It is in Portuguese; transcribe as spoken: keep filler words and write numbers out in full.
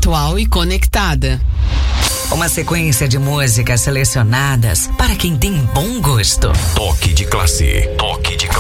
atual e conectada. Uma sequência de músicas selecionadas para quem tem bom gosto. Toque de classe. Toque de classe.